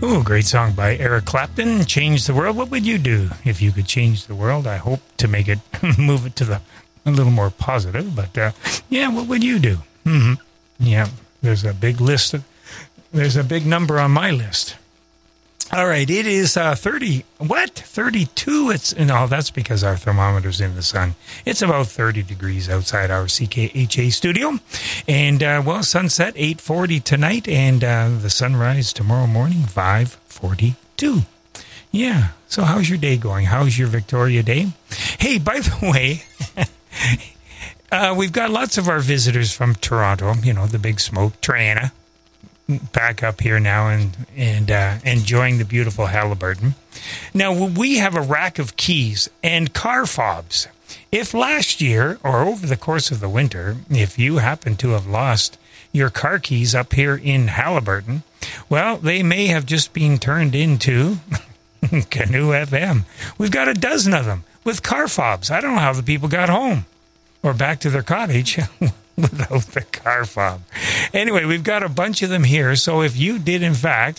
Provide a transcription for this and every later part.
Ooh, great song by Eric Clapton, Change the World. What would you do if you could change the world? I hope to make it, move it to a little more positive, but yeah, what would you do? Mm-hmm. Yeah, there's a big list. There's a big number on my list. All right, it is 32. No, that's because our thermometer's in the sun. It's about 30 degrees outside our CKHA studio. And, sunset 8:40 tonight, and the sunrise tomorrow morning, 5:42. Yeah, so how's your day going? How's your Victoria Day? Hey, by the way, we've got lots of our visitors from Toronto, the big smoke, Triana, back up here now and enjoying the beautiful Haliburton. Now, we have a rack of keys and car fobs. If last year or over the course of the winter, if you happen to have lost your car keys up here in Haliburton, well, they may have just been turned into Canoe FM. We've got a dozen of them with car fobs. I don't know how the people got home or back to their cottage without the car fob. Anyway, we've got a bunch of them here. So if you did in fact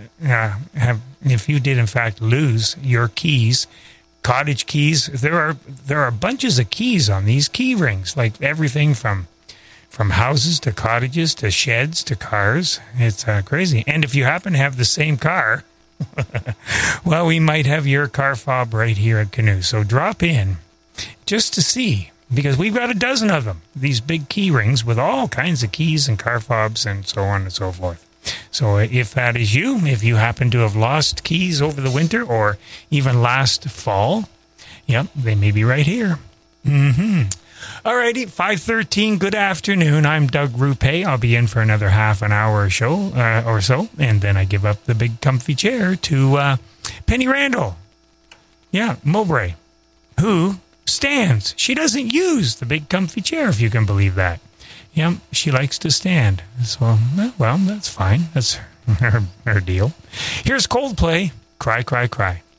lose your keys, cottage keys, there are bunches of keys on these key rings, like everything from houses to cottages to sheds to cars. It's crazy. And if you happen to have the same car, well, we might have your car fob right here at Canoe. So drop in just to see, because we've got a dozen of them, these big key rings with all kinds of keys and car fobs and so on and so forth. So if that is you, if you happen to have lost keys over the winter or even last fall, yep, they may be right here. Mm-hmm. All righty, 5:13, good afternoon. I'm Doug Rupe. I'll be in for another half an hour or so, and then I give up the big comfy chair to Penny Randall. Yeah, Mowbray, who stands. She doesn't use the big comfy chair, if you can believe that. Yeah, she likes to stand. So, well, that's fine. That's her deal. Here's Coldplay, Cry, Cry, Cry.